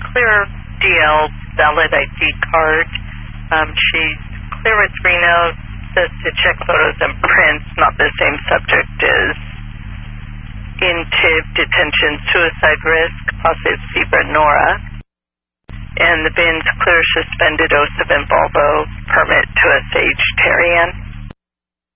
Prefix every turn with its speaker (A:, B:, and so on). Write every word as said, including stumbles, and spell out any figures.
A: clear D L, valid I D card. Um, she's clear with Reno, says to check photos and prints, not the same subject as in T I B, detention, suicide risk, positive Zebra Nora. And the bin's clear, suspended O seven Volvo, permit to Asage Terrian.